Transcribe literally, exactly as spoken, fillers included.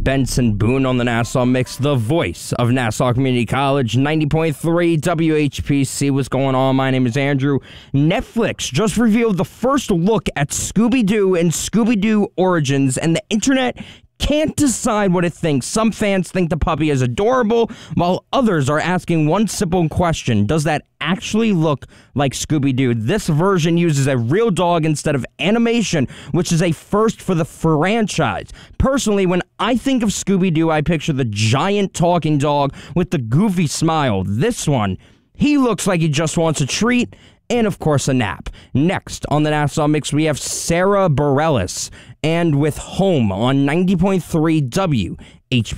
Benson Boone on the Nassau Mix, the voice of Nassau Community College, ninety point three W H P C. What's going on? My name is Andrew. Netflix just revealed the first look at Scooby-Doo and Scooby-Doo Origins, and the internet can't decide what it thinks. Some fans think the puppy is adorable, while others are asking one simple question: does that actually look like Scooby-Doo? This version uses a real dog instead of animation, which is a first for the franchise. Personally, when I think of Scooby-Doo, I picture the giant talking dog with the goofy smile. This one, he looks like he just wants a treat and, of course, a nap. Next on the Nassau Mix, we have Sara Bareilles, and with Home on ninety point three W H P C.